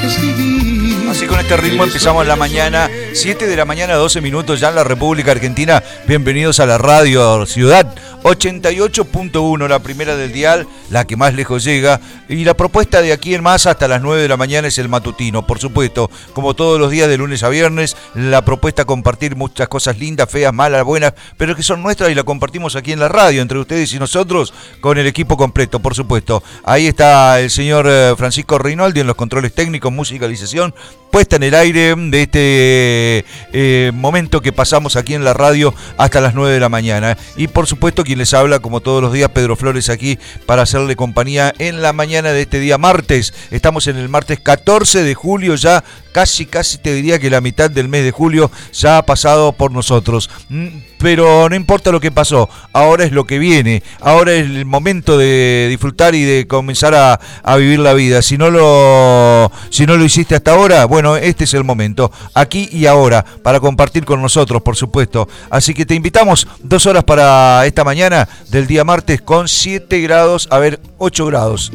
Así con este ritmo empezamos la mañana, 7 de la mañana, 12 minutos ya en la República Argentina. Bienvenidos a la Radio Ciudad 88.1, la primera del dial, la que más lejos llega. Y la propuesta de aquí en más hasta las 9 de la mañana es el matutino, por supuesto. Como todos los días de lunes a viernes, la propuesta compartir muchas cosas lindas, feas, malas, buenas, pero que son nuestras y la compartimos aquí en la radio, entre ustedes y nosotros, con el equipo completo, por supuesto. Ahí está el señor Francisco Reinaldi en los controles técnicos, musicalización, puesta en el aire de este momento que pasamos aquí en la radio hasta las 9 de la mañana. Y por supuesto quien les habla, como todos los días, Pedro Flores aquí para hacerle compañía en la mañana de este día martes. Estamos en el martes 14 de julio ya, casi te diría que la mitad del mes de julio ya ha pasado por nosotros. Pero no importa lo que pasó, ahora es lo que viene, ahora es el momento de disfrutar y de comenzar a vivir la vida. Si no lo hiciste hasta ahora, bueno, este es el momento, aquí y ahora, para compartir con nosotros, por supuesto. Así que te invitamos 2 horas para esta mañana del día martes con 7 grados, 8 grados.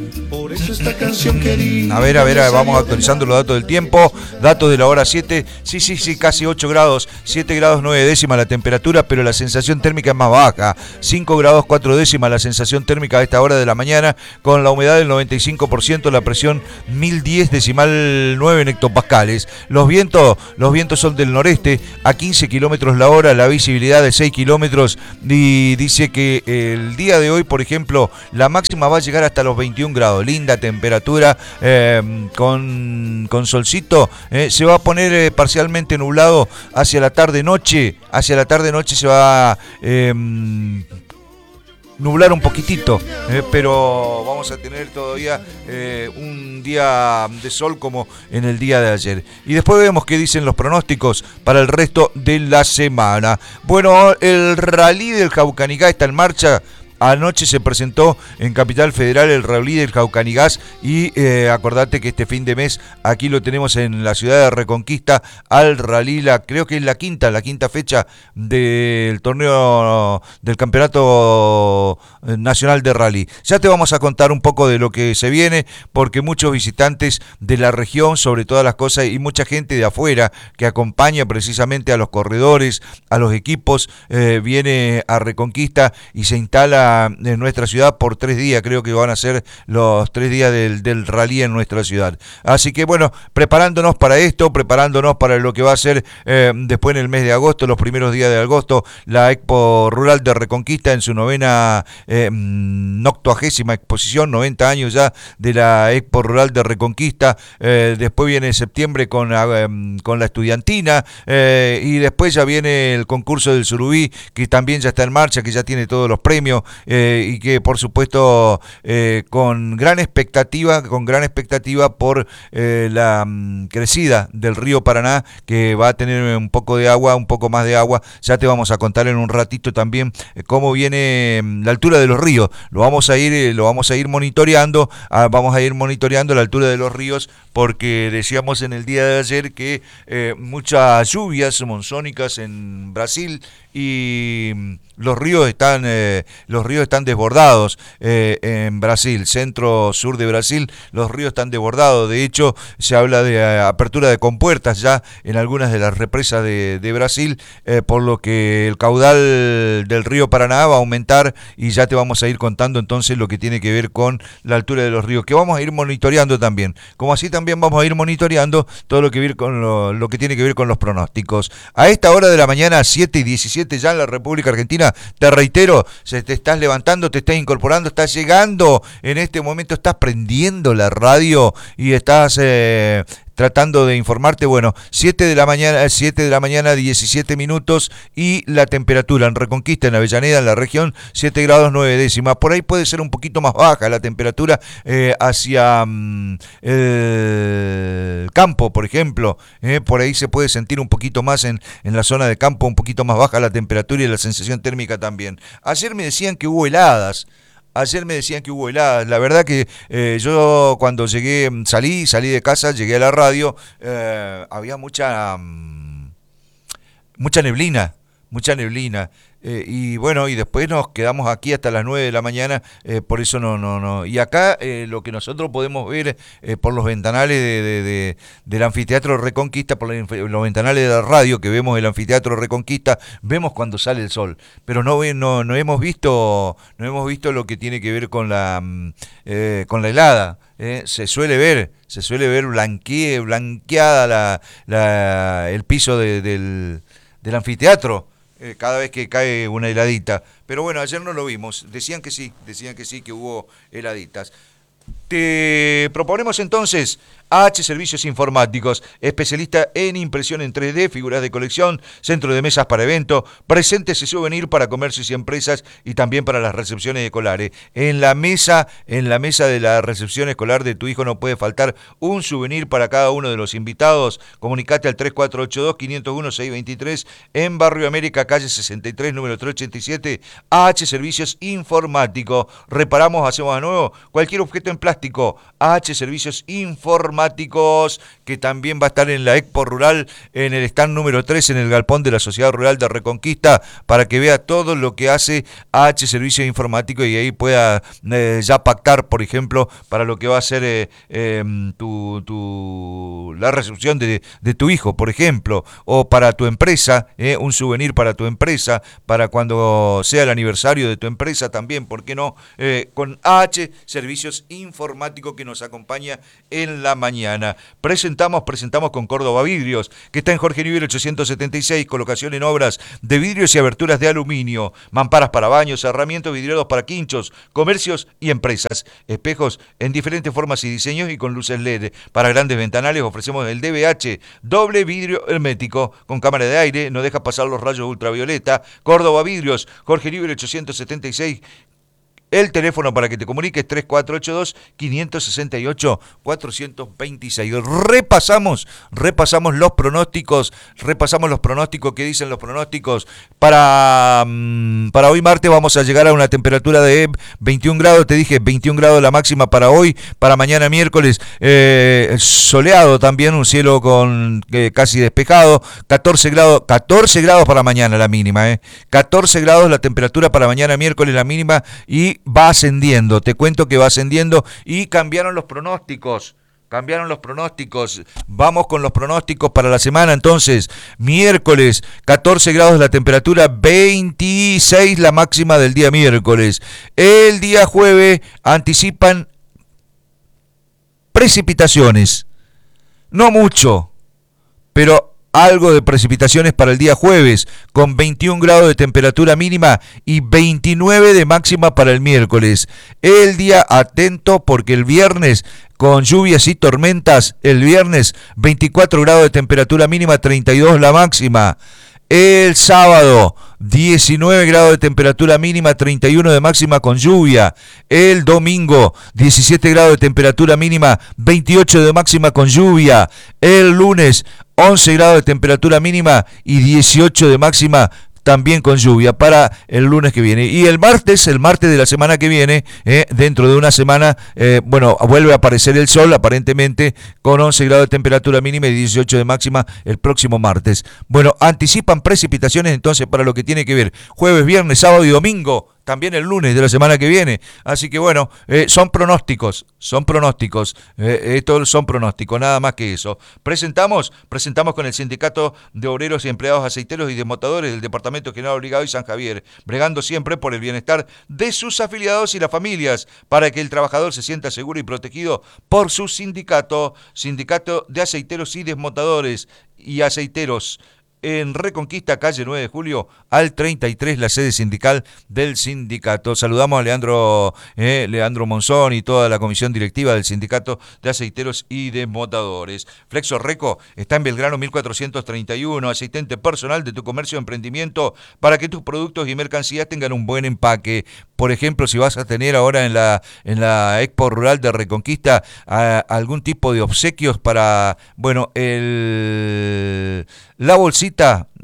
A ver, vamos actualizando los datos del tiempo, datos de la hora 7, sí, casi 8 grados, 7 grados 9 décimas la temperatura, pero la sensación térmica es más baja, 5 grados 4 décimas la sensación térmica a esta hora de la mañana, con la humedad del 95%, la presión 1010 decimal 9 en hectopascales. Los vientos son del noreste a 15 kilómetros la hora, la visibilidad de 6 kilómetros, y dice que el día de hoy, por ejemplo, la máxima va a llegar hasta los 21 grados, linda temperatura, con solcito, se va a poner parcialmente nublado hacia la tarde-noche se va a nublar un poquitito, pero vamos a tener todavía un día de sol como en el día de ayer. Y después vemos qué dicen los pronósticos para el resto de la semana. Bueno, el Rally del Jaucanigás está en marcha. Anoche se presentó en Capital Federal el Rally del Jaucanigás y acordate que este fin de mes aquí lo tenemos en la ciudad de Reconquista al Rally, creo que es la quinta fecha del torneo del Campeonato Nacional de Rally. Ya te vamos a contar un poco de lo que se viene, porque muchos visitantes de la región, sobre todas las cosas, y mucha gente de afuera que acompaña precisamente a los corredores, a los equipos, viene a Reconquista y se instala en nuestra ciudad por 3 días, creo que van a ser los 3 días del rally en nuestra ciudad. Así que bueno, preparándonos para esto, preparándonos para lo que va a ser después en el mes de agosto, los primeros días de agosto, la Expo Rural de Reconquista en su 90ª exposición, 90 años ya de la Expo Rural de Reconquista. Después viene septiembre con la estudiantina, y después ya viene el concurso del Surubí, que también ya está en marcha, que ya tiene todos los premios. Y que por supuesto con gran expectativa por la crecida del río Paraná, que va a tener un poco más de agua. Ya te vamos a contar en un ratito también cómo viene la altura de los ríos. Lo vamos a ir monitoreando, vamos a ir monitoreando la altura de los ríos, porque decíamos en el día de ayer que muchas lluvias monzónicas en Brasil y los ríos están desbordados en Brasil, centro-sur de Brasil, los ríos están desbordados. De hecho, se habla de apertura de compuertas ya en algunas de las represas de Brasil, por lo que el caudal del río Paraná va a aumentar, y ya te vamos a ir contando entonces lo que tiene que ver con la altura de los ríos, que vamos a ir monitoreando también, como así también vamos a ir monitoreando todo lo que ver con lo que tiene que ver con los pronósticos. A esta hora de la mañana, 7:17 ya en la República Argentina, te reitero, te estás levantando, te estás incorporando, estás llegando en este momento, estás prendiendo la radio y estás tratando de informarte. Bueno, 7 de la mañana 17 minutos, y la temperatura en Reconquista, en Avellaneda, en la región, 7 grados 9 décimas. Por ahí puede ser un poquito más baja la temperatura hacia el campo, por ejemplo. Por ahí se puede sentir un poquito más en la zona de campo, un poquito más baja la temperatura y la sensación térmica también. Ayer me decían que hubo heladas. La verdad que yo cuando llegué, salí de casa, llegué a la radio, había mucha neblina. Y bueno, y después nos quedamos aquí hasta las 9 de la mañana, por eso no. Y acá lo que nosotros podemos ver por los ventanales del anfiteatro Reconquista, por los ventanales de la radio que vemos el anfiteatro Reconquista, vemos cuando sale el sol. Pero no hemos visto lo que tiene que ver con la helada. Se suele ver blanqueada el piso del anfiteatro cada vez que cae una heladita. Pero bueno, ayer no lo vimos. Decían que sí, que hubo heladitas. Te proponemos entonces AH Servicios Informáticos, especialista en impresión en 3D, figuras de colección, centro de mesas para evento, presentes y souvenir para comercios y empresas y también para las recepciones escolares. En la mesa de la recepción escolar de tu hijo no puede faltar un souvenir para cada uno de los invitados. Comunicate al 3482-501-623 en Barrio América, calle 63, número 387. AH Servicios Informáticos. Reparamos, hacemos de nuevo cualquier objeto en plástico. AH Servicios Informáticos, que también va a estar en la Expo Rural, en el stand número 3, en el galpón de la Sociedad Rural de Reconquista, para que vea todo lo que hace AH Servicios Informáticos y ahí pueda ya pactar, por ejemplo, para lo que va a ser la recepción de tu hijo, por ejemplo, o para tu empresa, un souvenir para tu empresa, para cuando sea el aniversario de tu empresa también, ¿por qué no? Con AH Servicios Informáticos, que nos acompaña en la mañana. Presentamos con Córdoba Vidrios, que está en Jorge Newbery 876, colocación en obras de vidrios y aberturas de aluminio, mamparas para baños, herramientas vidriados para quinchos, comercios y empresas, espejos en diferentes formas y diseños y con luces LED. Para grandes ventanales ofrecemos el DBH, doble vidrio hermético, con cámara de aire, no deja pasar los rayos ultravioleta. Córdoba Vidrios, Jorge Newbery 876. El teléfono para que te comuniques 3482-568-426. Repasamos los pronósticos que dicen los pronósticos. Para hoy martes vamos a llegar a una temperatura de 21 grados, te dije 21 grados la máxima para hoy. Para mañana miércoles soleado también, un cielo con casi despejado, 14 grados para mañana la mínima, 14 grados la temperatura para mañana miércoles la mínima, y va ascendiendo, te cuento que va ascendiendo, y cambiaron los pronósticos. Vamos con los pronósticos para la semana. Entonces, miércoles 14 grados la temperatura, 26 la máxima del día miércoles. El día jueves anticipan precipitaciones, no mucho, pero algo de precipitaciones para el día jueves, con 21 grados de temperatura mínima y 29 de máxima para el miércoles. El día atento porque el viernes con lluvias y tormentas, el viernes 24 grados de temperatura mínima, 32 la máxima. El sábado 19 grados de temperatura mínima, 31 de máxima con lluvia. El domingo 17 grados de temperatura mínima, 28 de máxima con lluvia. El lunes 11 grados de temperatura mínima y 18 de máxima también con lluvia para el lunes que viene. Y el martes de la semana que viene, dentro de una semana, vuelve a aparecer el sol, aparentemente, con 11 grados de temperatura mínima y 18 de máxima el próximo martes. Bueno, anticipan precipitaciones entonces para lo que tiene que ver jueves, viernes, sábado y domingo, también el lunes de la semana que viene. Así que bueno, son pronósticos, estos son pronósticos, nada más que eso. Presentamos con el Sindicato de Obreros y Empleados Aceiteros y Desmotadores del Departamento General Obligado y San Javier, bregando siempre por el bienestar de sus afiliados y las familias, para que el trabajador se sienta seguro y protegido por su sindicato de Aceiteros y Desmotadores y Aceiteros. En Reconquista, calle 9 de Julio, al 33, la sede sindical del sindicato. Saludamos a Leandro Monzón y toda la comisión directiva del Sindicato de Aceiteros y Desmotadores. Flexo Reco está en Belgrano 1431, asistente personal de tu comercio o emprendimiento para que tus productos y mercancías tengan un buen empaque. Por ejemplo, si vas a tener ahora en la Expo Rural de Reconquista algún tipo de obsequios para, la bolsita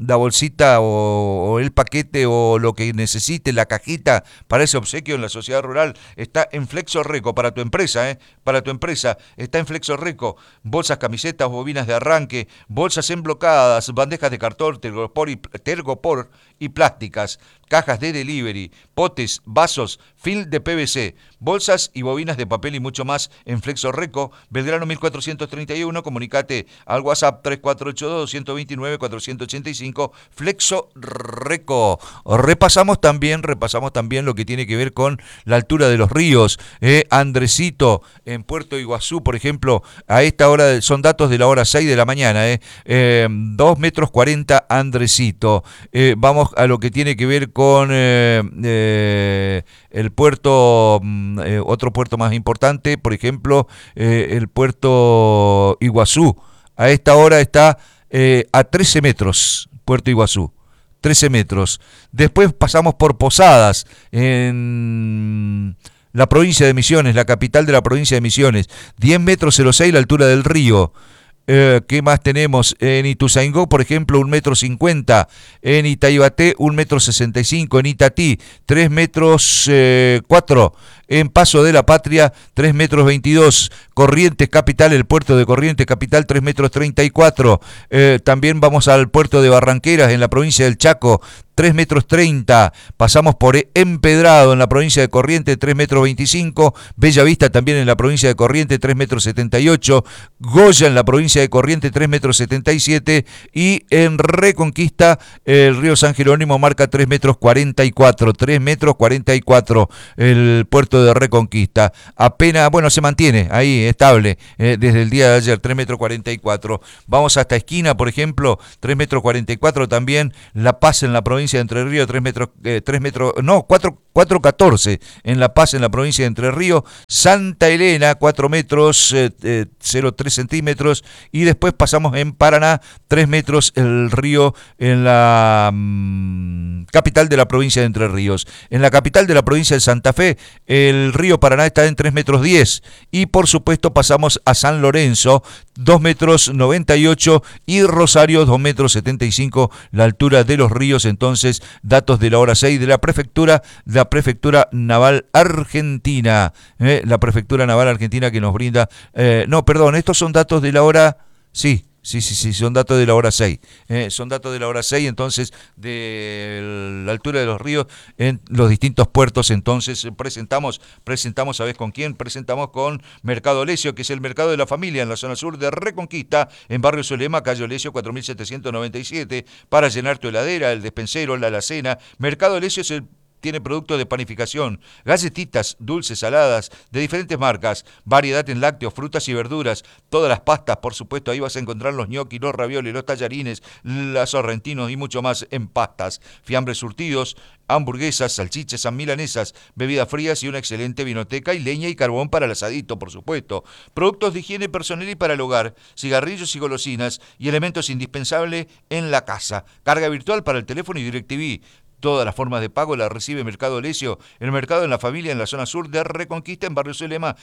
la bolsita o el paquete o lo que necesite, la cajita para ese obsequio en la sociedad rural, está en Flexo Reco, para tu empresa, para tu empresa, está en Flexo Reco, bolsas, camisetas, bobinas de arranque, bolsas emblocadas, bandejas de cartón, tergopor y plásticas, cajas de delivery, potes, vasos, film de PVC, bolsas y bobinas de papel y mucho más en Flexo Reco, Belgrano 1431, comunicate al WhatsApp 3482-129-485, Flexo Reco. Repasamos también lo que tiene que ver con la altura de los ríos, Andresito, en Puerto Iguazú, por ejemplo, a esta hora, son datos de la hora 6 de la mañana, 2 metros 40 Andresito. Vamos a lo que tiene que ver con el puerto, otro puerto más importante, por ejemplo, el puerto Iguazú. A esta hora está a 13 metros, Puerto Iguazú. 13 metros. Después pasamos por Posadas, en la provincia de Misiones, la capital de la provincia de Misiones. 10 metros 06 la altura del río. ¿Qué más tenemos? En Ituzaingó, por ejemplo, 1,50 m. En Itaibaté, 1,65 m. En Itatí, 3 metros 4. En Paso de la Patria, 3 metros 22. Corrientes Capital, el puerto de Corrientes Capital, 3 metros 34. También vamos al puerto de Barranqueras, en la provincia del Chaco, 3 metros 30. Pasamos por Empedrado, en la provincia de Corrientes, 3 metros 25. Bellavista, también en la provincia de Corrientes, 3 metros 78. Goya, en la provincia de Corrientes, 3 metros 77. Y en Reconquista, el río San Jerónimo marca 3 metros 44. 3 metros 44 el puerto de Reconquista. Apenas, bueno, se mantiene ahí estable desde el día de ayer, 3 metros 44. Vamos hasta Esquina, por ejemplo, 3 metros 44 también. La Paz, en la provincia de Entre Ríos, 4,14 en La Paz, en la provincia de Entre Ríos. Santa Elena, 4 metros 0,3 centímetros. Y después pasamos en Paraná, 3 metros el río, en la capital de la provincia de Entre Ríos. En la capital de la provincia de Santa Fe, el río Paraná está en 3 metros 10. Y por supuesto pasamos a San Lorenzo, 2 metros 98. Y Rosario, 2 metros 75 la altura de los ríos. Entonces, datos de la hora 6 de la prefectura naval argentina, la prefectura naval argentina que nos brinda, estos son datos de la hora, sí, son datos de la hora 6, son datos de la hora 6, entonces, de la altura de los ríos en los distintos puertos. Entonces presentamos, ¿sabés con quién? Presentamos con Mercado Olesio, que es el mercado de la familia en la zona sur de Reconquista, en Barrio Zulema, calle Olesio 4797, para llenar tu heladera, el despensero, la alacena. Mercado Olesio tiene productos de panificación, galletitas, dulces, saladas, de diferentes marcas, variedad en lácteos, frutas y verduras, todas las pastas, por supuesto, ahí vas a encontrar los ñoquis, los ravioles, los tallarines, los sorrentinos y mucho más en pastas, fiambres surtidos, hamburguesas, salchichas, milanesas, bebidas frías y una excelente vinoteca y leña y carbón para el asadito, por supuesto. Productos de higiene personal y para el hogar, cigarrillos y golosinas y elementos indispensables en la casa. Carga virtual para el teléfono y DirecTV. Todas las formas de pago las recibe Mercado Olesio, el mercado en la familia en la zona sur de Reconquista, en Barrio Zulema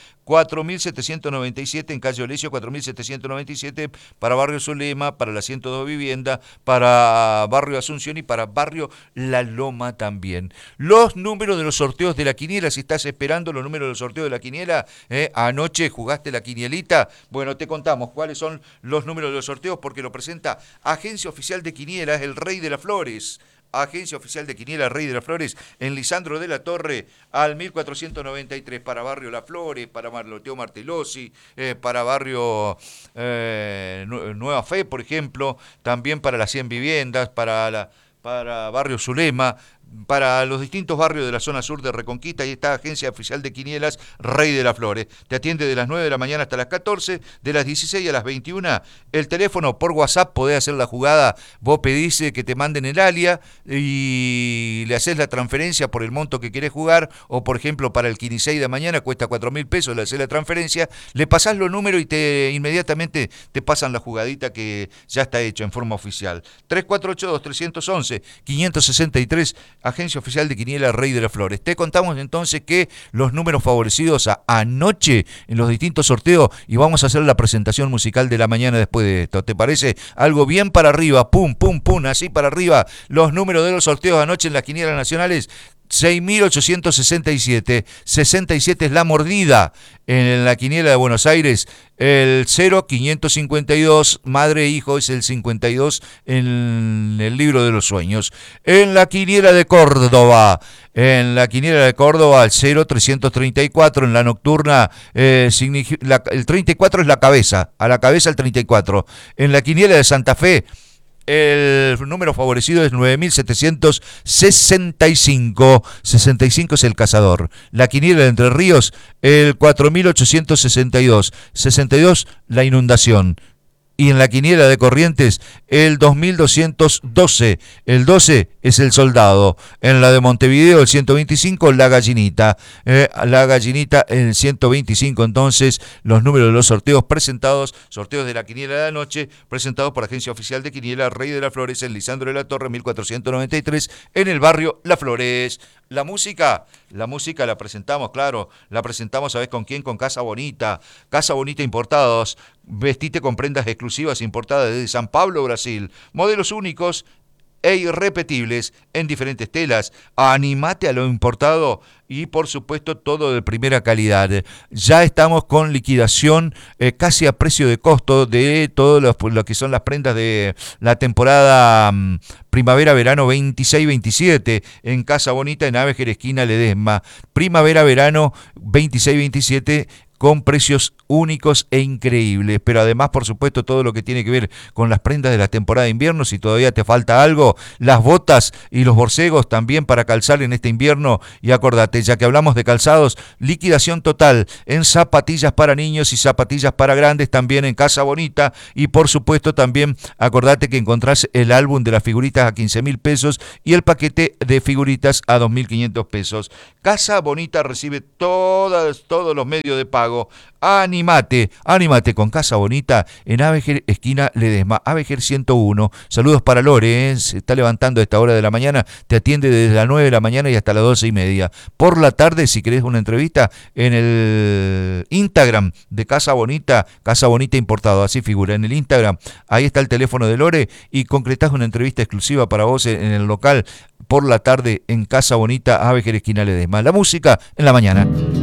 4797, en calle Olesio 4797, para Barrio Zulema, para la 102 Vivienda, para Barrio Asunción y para Barrio La Loma también. Los números de los sorteos de la quiniela, si estás esperando los números de los sorteos de la quiniela, anoche jugaste la quinielita, bueno, te contamos cuáles son los números de los sorteos porque lo presenta Agencia Oficial de Quinielas, el Rey de las Flores. Agencia Oficial de Quiniela Rey de las Flores, en Lisandro de la Torre, al 1493, para Barrio Las Flores, para Marloteo Martellosi, para Barrio Nueva Fe, por ejemplo, también para las 100 viviendas, para Barrio Zulema, para los distintos barrios de la zona sur de Reconquista. Y está Agencia Oficial de Quinielas Rey de las Flores. Te atiende de las 9 de la mañana hasta las 14, de las 16 a las 21. El teléfono por WhatsApp, podés hacer la jugada. Vos pedís que te manden el alia y le haces la transferencia por el monto que querés jugar. O por ejemplo, para el 15 de mañana cuesta 4.000 pesos, le haces la transferencia, le pasás los números y inmediatamente te pasan la jugadita que ya está hecha en forma oficial. 3482-311-563 agencia oficial de Quiniela Rey de las Flores. Te contamos entonces que los números favorecidos anoche en los distintos sorteos y vamos a hacer la presentación musical de la mañana después de esto. ¿Te parece? Algo bien para arriba, pum, pum, pum, así para arriba. Los números de los sorteos anoche en las Quinielas Nacionales. 6.867, 67 es la mordida en la Quiniela de Buenos Aires, el 0552, madre e hijo es el 52 en el libro de los sueños. En la Quiniela de Córdoba, el 0334 en la nocturna, el 34 es la cabeza, a la cabeza el 34. En la Quiniela de Santa Fe, el número favorecido es 9.765. 65 es el cazador. La Quiniela de Entre Ríos, el 4.862. 62 la inundación. Y en la Quiniela de Corrientes, el 2212. El 12 es el soldado. En la de Montevideo, el 125, la gallinita. La gallinita, el 125. Entonces, los números de los sorteos presentados, sorteos de la Quiniela de la noche, presentados por Agencia Oficial de Quiniela Rey de las Flores, en Lisandro de la Torre, 1493, en el barrio Las Flores. La música la presentamos, claro, la presentamos, ¿sabés con quién? Con Casa Bonita Importados. Vestite con prendas exclusivas importadas desde San Pablo, Brasil. Modelos únicos e irrepetibles en diferentes telas. Animate a lo importado y por supuesto todo de primera calidad. Ya estamos con liquidación casi a precio de costo de todo lo que son las prendas de la temporada primavera-verano 26-27 en Casa Bonita, en Avejer, esquina Ledesma. Primavera-verano 26-27 con precios únicos e increíbles, pero además, por supuesto, todo lo que tiene que ver con las prendas de la temporada de invierno. Si todavía te falta algo, las botas y los borcegos también para calzar en este invierno. Y acordate, ya que hablamos de calzados, liquidación total en zapatillas para niños y zapatillas para grandes, también en Casa Bonita. Y por supuesto también acordate que encontrás el álbum de las figuritas a 15.000 pesos y el paquete de figuritas a 2.500 pesos. Casa Bonita recibe todos los medios de pago. Animate con Casa Bonita en Avejer, esquina Ledesma, Avejer 101. Saludos para Lore, se está levantando a esta hora de la mañana, te atiende desde las 9 de la mañana y hasta las 12:30. Por la tarde, si querés una entrevista, en el Instagram de Casa Bonita Importado, así figura en el Instagram, ahí está el teléfono de Lore y concretás una entrevista exclusiva para vos en el local por la tarde en Casa Bonita, Avejer, esquina Ledesma. La música en la mañana.